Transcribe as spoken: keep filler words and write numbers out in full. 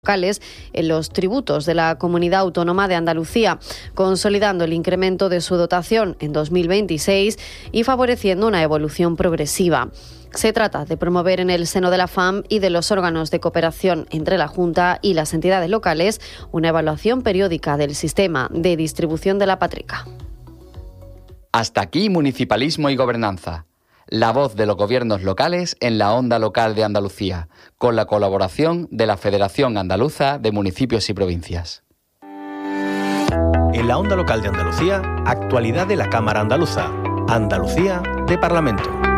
locales en los tributos de la Comunidad Autónoma de Andalucía, consolidando el incremento de su dotación en dos mil veintiséis y favoreciendo una evolución progresiva. Se trata de promover en el seno de la F A M y de los órganos de cooperación entre la Junta y las entidades locales una evaluación periódica del sistema de distribución de la Patrica. Hasta aquí Municipalismo y Gobernanza. La voz de los gobiernos locales en la onda local de Andalucía, con la colaboración de la Federación Andaluza de Municipios y Provincias. En la onda local de Andalucía, actualidad de la Cámara Andaluza. Andalucía de Parlamento.